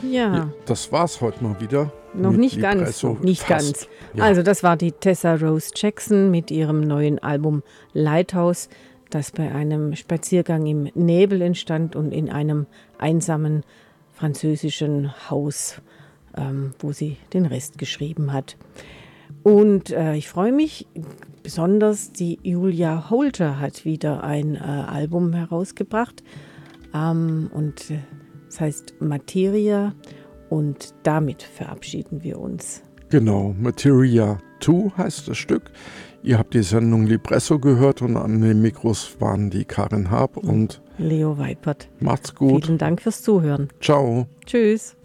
Ja. Das war's heute mal wieder. Noch nicht Libresso. ganz. Nicht Fast. ganz. Ja. Also das war die Tessa Rose Jackson mit ihrem neuen Album Lighthouse, das bei einem Spaziergang im Nebel entstand und in einem einsamen französischen Haus, wo sie den Rest geschrieben hat. Und ich freue mich besonders, die Julia Holter hat wieder ein Album herausgebracht. Das heißt Materia, und damit verabschieden wir uns. Genau, Materia 2 heißt das Stück. Ihr habt die Sendung Libresso gehört und an den Mikros waren die Karin Haab und Leo Weipert. Macht's gut. Vielen Dank fürs Zuhören. Ciao. Tschüss.